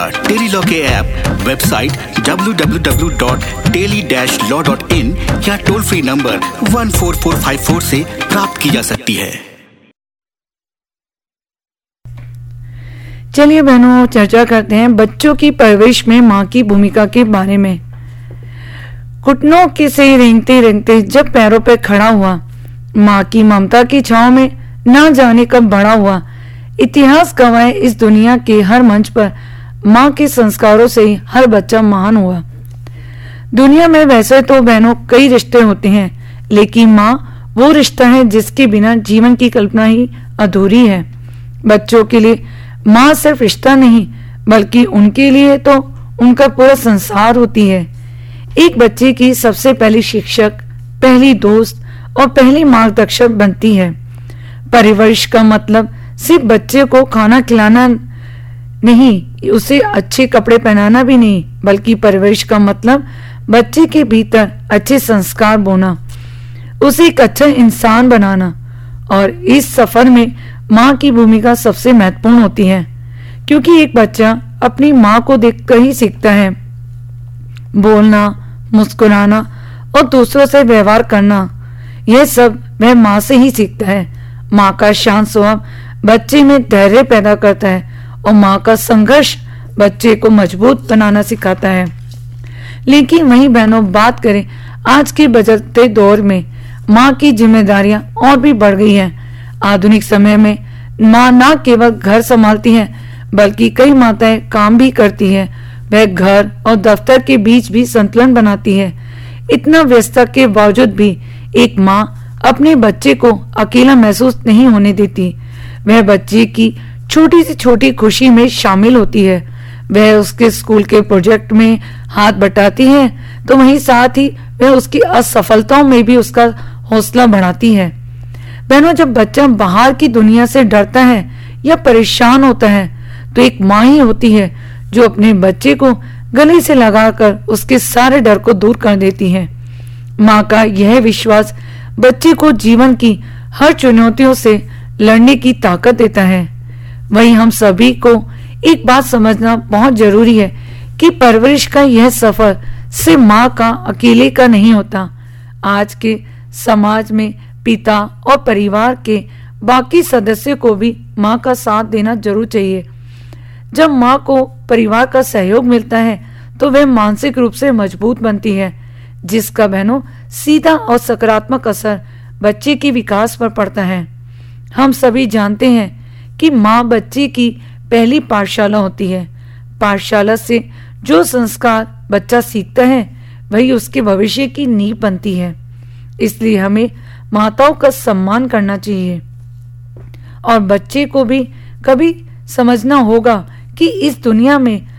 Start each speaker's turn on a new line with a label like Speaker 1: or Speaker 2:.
Speaker 1: Tele-Law के app, website www.teli-law.in या toll free number 14454 से प्राप्त की जा सकती है।
Speaker 2: चलिए बहनों, चर्चा करते हैं बच्चों की परवरिश में माँ की भूमिका के बारे में। घुटनों के से रेंगते रेंगते जब पैरों पर खड़ा हुआ, माँ की ममता की छांव में ना जाने कब बड़ा हुआ। इतिहास गवाह इस दुनिया के हर मंच पर माँ के संस्कारों से ही हर बच्चा महान हुआ। दुनिया में वैसे तो बहनों कई रिश्ते होते हैं, लेकिन माँ वो रिश्ता है जिसके बिना जीवन की कल्पना ही अधूरी है। बच्चों के लिए माँ सिर्फ रिश्ता नहीं, बल्कि उनके लिए तो उनका पूरा संसार होती है। एक बच्चे की सबसे पहली शिक्षक, पहली दोस्त और पहली मार्गदर्शक बनती है। परवरिश का मतलब सिर्फ बच्चे को खाना खिलाना नहीं, उसे अच्छे कपड़े पहनाना भी नहीं, बल्कि परवरिश का मतलब बच्चे के भीतर अच्छे संस्कार बोना, उसे एक अच्छा इंसान बनाना। और इस सफर में माँ की भूमिका सबसे महत्वपूर्ण होती है, क्योंकि एक बच्चा अपनी माँ को देखकर ही सीखता है। बोलना, मुस्कुराना और दूसरों से व्यवहार करना, यह सब वह माँ से ही सीखता है। माँ का शांत स्वभाव बच्चे में धैर्य पैदा करता है और माँ का संघर्ष बच्चे को मजबूत बनाना सिखाता है। लेकिन वहीं बहनों, बात करें आज के बदलते दौर में, माँ की जिम्मेदारियां और भी बढ़ गई हैं। आधुनिक समय में माँ न केवल घर संभालती है, बल्कि कई माताएं काम भी करती है। वह घर और दफ्तर के बीच भी संतुलन बनाती है। इतना व्यस्तता के बावजूद भी एक माँ अपने बच्चे को अकेला महसूस नहीं होने देती। वह बच्चे की छोटी से छोटी खुशी में शामिल होती है। वह उसके स्कूल के प्रोजेक्ट में हाथ बटाती है, तो वहीं साथ ही वह उसकी असफलताओं में भी उसका हौसला बढ़ाती है। बहनों, जब बच्चा बाहर की दुनिया से डरता है या परेशान होता है, तो एक माँ ही होती है जो अपने बच्चे को गले से लगाकर उसके सारे डर को दूर कर देती है। माँ का यह विश्वास बच्चे को जीवन की हर चुनौतियों से लड़ने की ताकत देता है। वहीं हम सभी को एक बात समझना बहुत जरूरी है कि परवरिश का यह सफर सिर्फ माँ का अकेले का नहीं होता। आज के समाज में पिता और परिवार के बाकी सदस्यों को भी माँ का साथ देना जरूर चाहिए। जब माँ को परिवार का सहयोग मिलता है, तो वह मानसिक रूप से मजबूत बनती है, जिसका बहनों सीधा और सकारात्मक असर बच्चे के विकास पर पड़ता है। हम सभी जानते हैं कि माँ बच्चे की पहली पाठशाला होती है। पाठशाला से जो संस्कार बच्चा सीखता है, वही उसके भविष्य की नींव बनती है। इसलिए हमें माताओं का सम्मान करना चाहिए और बच्चे को भी कभी समझना होगा कि इस दुनिया में